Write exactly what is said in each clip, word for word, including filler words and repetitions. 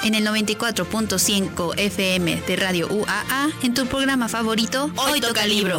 en el noventa y cuatro punto cinco F M de Radio U A A en tu programa favorito, Hoy, Hoy Toca Libro.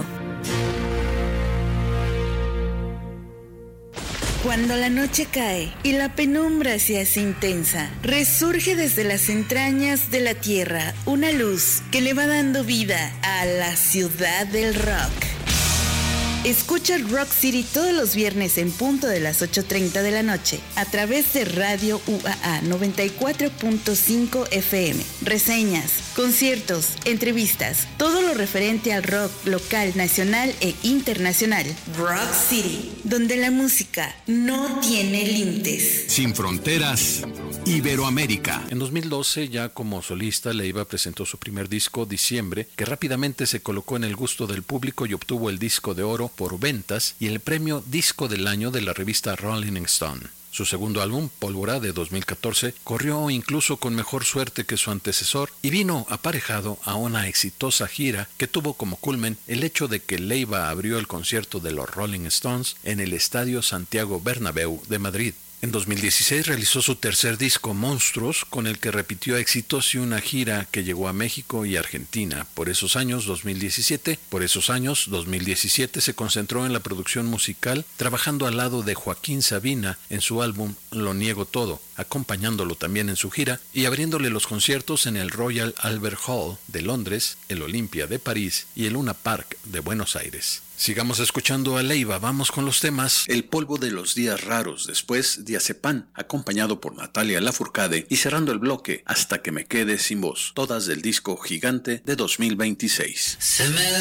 Cuando la noche cae y la penumbra se hace intensa, resurge desde las entrañas de la tierra una luz que le va dando vida a la ciudad del rock. Escucha Rock City todos los viernes en punto de las ocho treinta de la noche a través de Radio U A A noventa y cuatro punto cinco F M. Reseñas, conciertos, entrevistas, todo lo referente al rock local, nacional e internacional. Rock City, donde la música no tiene límites. Sin fronteras, Iberoamérica. En dos mil doce, ya como solista, Leiva presentó su primer disco, Diciembre, que rápidamente se colocó en el gusto del público y obtuvo el disco de oro por ventas y el premio Disco del Año de la revista Rolling Stone. Su segundo álbum, Pólvora, de dos mil catorce, corrió incluso con mejor suerte que su antecesor y vino aparejado a una exitosa gira que tuvo como culmen el hecho de que Leiva abrió el concierto de los Rolling Stones en el Estadio Santiago Bernabéu de Madrid. En dos mil dieciséis realizó su tercer disco, Monstruos, con el que repitió éxitos y una gira que llegó a México y Argentina. Por esos años, dos mil diecisiete, por esos años, dos mil diecisiete, se concentró en la producción musical, trabajando al lado de Joaquín Sabina en su álbum Lo Niego Todo, acompañándolo también en su gira y abriéndole los conciertos en el Royal Albert Hall de Londres, el Olympia de París y el Luna Park de Buenos Aires. Sigamos escuchando a Leiva, vamos con los temas El polvo de los días raros, después Diazepam, acompañado por Natalia Lafourcade, y cerrando el bloque Hasta que me quede sin voz, todas del disco Gigante de dos mil veintiséis. Se me